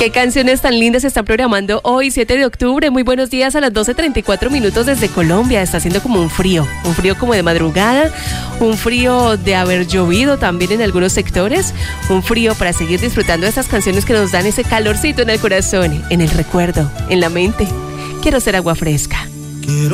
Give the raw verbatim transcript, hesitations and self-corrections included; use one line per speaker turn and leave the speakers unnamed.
Qué canciones tan lindas se están programando hoy, siete de octubre. Muy buenos días a las doce treinta y cuatro minutos desde Colombia. Está haciendo como un frío, un frío como de madrugada, un frío de haber llovido también en algunos sectores, un frío para seguir disfrutando de estas canciones que nos dan ese calorcito en el corazón, en el recuerdo, en la mente. Quiero ser agua fresca.